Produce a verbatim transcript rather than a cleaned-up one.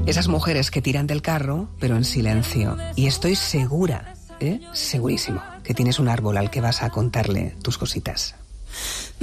Esas mujeres que tiran del carro, pero en silencio. Y estoy segura, ¿eh? Segurísimo, que tienes un árbol al que vas a contarle tus cositas.